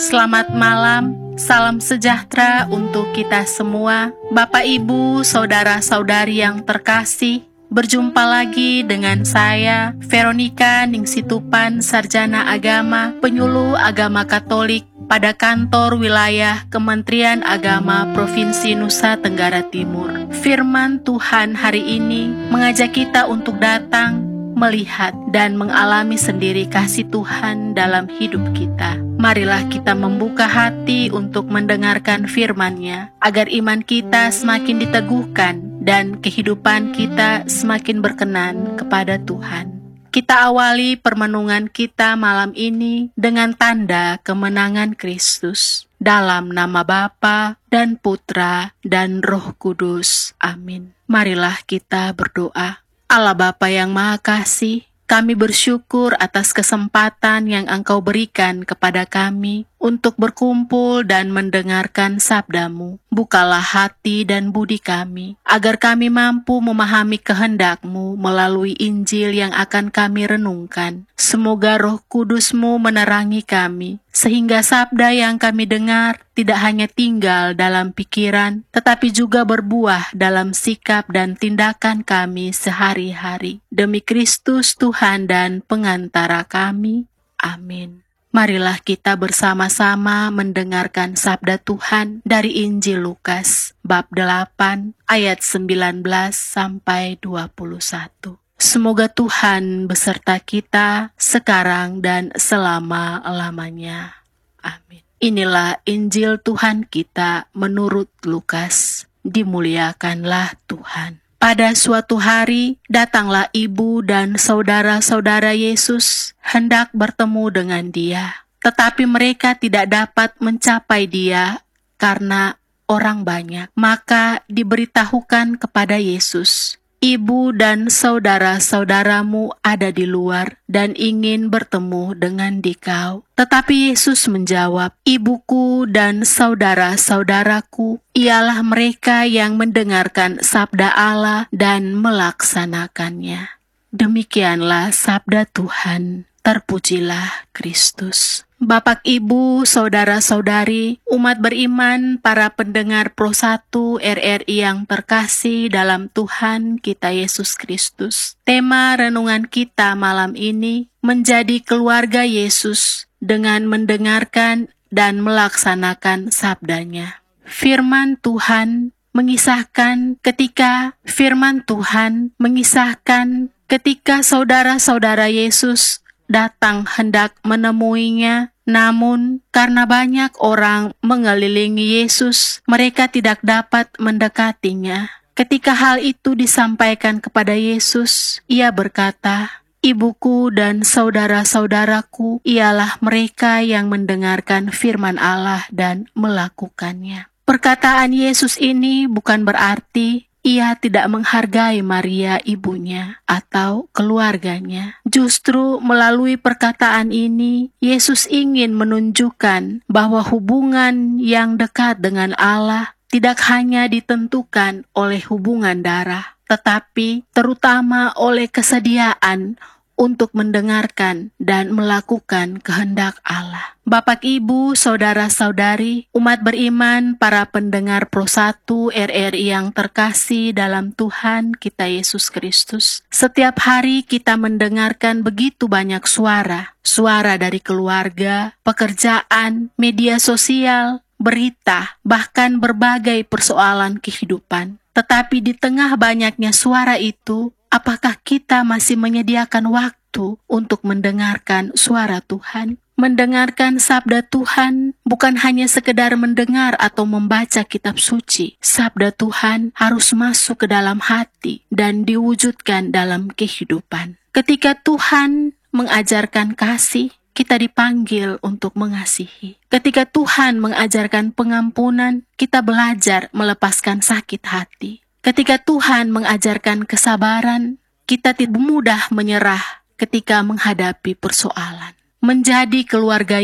Selamat malam, salam sejahtera untuk kita semua. Bapak, Ibu, saudara-saudari yang terkasih, berjumpa lagi dengan saya, Veronica Ningsitupan, Sarjana Agama, Penyuluh Agama Katolik pada kantor wilayah Kementerian Agama Provinsi Nusa Tenggara Timur. Firman Tuhan hari ini mengajak kita untuk datang, melihat, dan mengalami sendiri kasih Tuhan dalam hidup kita. Marilah kita membuka hati untuk mendengarkan firman-Nya, agar iman kita semakin diteguhkan dan kehidupan kita semakin berkenan kepada Tuhan. Kita awali permenungan kita malam ini dengan tanda kemenangan Kristus. Dalam nama Bapa dan Putra dan Roh Kudus. Amin. Marilah kita berdoa. Allah Bapa yang Maha Kasih, kami bersyukur atas kesempatan yang Engkau berikan kepada kami untuk berkumpul dan mendengarkan sabda-Mu. Bukalah hati dan budi kami, agar kami mampu memahami kehendak-Mu melalui Injil yang akan kami renungkan. Semoga Roh Kudus-Mu menerangi kami, sehingga sabda yang kami dengar tidak hanya tinggal dalam pikiran, tetapi juga berbuah dalam sikap dan tindakan kami sehari-hari. Demi Kristus Tuhan dan pengantara kami. Amin. Marilah kita bersama-sama mendengarkan sabda Tuhan dari Injil Lukas, bab 8, ayat 19 sampai 21. Semoga Tuhan beserta kita sekarang dan selama-lamanya. Amin. Inilah Injil Tuhan kita menurut Lukas. Dimuliakanlah Tuhan. Pada suatu hari, datanglah ibu dan saudara-saudara Yesus hendak bertemu dengan Dia. Tetapi mereka tidak dapat mencapai Dia karena orang banyak. Maka diberitahukan kepada Yesus, "Ibu dan saudara-saudaramu ada di luar dan ingin bertemu dengan dikau." Tetapi Yesus menjawab, "Ibuku dan saudara-saudaraku ialah mereka yang mendengarkan sabda Allah dan melaksanakannya." Demikianlah sabda Tuhan. Terpujilah Kristus. Bapak, Ibu, saudara-saudari, umat beriman, para pendengar Pro 1 RRI yang terkasih dalam Tuhan kita Yesus Kristus. Tema renungan kita malam ini menjadi keluarga Yesus dengan mendengarkan dan melaksanakan sabdanya. Firman Tuhan mengisahkan ketika saudara-saudara Yesus datang hendak menemuinya, namun karena banyak orang mengelilingi Yesus, mereka tidak dapat mendekatinya. Ketika hal itu disampaikan kepada Yesus, Ia berkata, "Ibuku dan saudara-saudaraku ialah mereka yang mendengarkan firman Allah dan melakukannya." Perkataan Yesus ini bukan berarti Ia tidak menghargai Maria ibunya atau keluarganya. Justru melalui perkataan ini, Yesus ingin menunjukkan bahwa hubungan yang dekat dengan Allah tidak hanya ditentukan oleh hubungan darah, tetapi terutama oleh kesediaan untuk mendengarkan dan melakukan kehendak Allah. Bapak, Ibu, saudara-saudari, umat beriman, para pendengar Pro 1 RRI yang terkasih dalam Tuhan kita Yesus Kristus. Setiap hari kita mendengarkan begitu banyak suara dari keluarga, pekerjaan, media sosial, berita, bahkan berbagai persoalan kehidupan. Tetapi di tengah banyaknya suara itu, apakah kita masih menyediakan waktu untuk mendengarkan suara Tuhan? Mendengarkan sabda Tuhan bukan hanya sekedar mendengar atau membaca kitab suci. Sabda Tuhan harus masuk ke dalam hati dan diwujudkan dalam kehidupan. Ketika Tuhan mengajarkan kasih, kita dipanggil untuk mengasihi. Ketika Tuhan mengajarkan pengampunan, kita belajar melepaskan sakit hati. Ketika Tuhan mengajarkan kesabaran, kita tidak mudah menyerah ketika menghadapi persoalan. Menjadi keluarga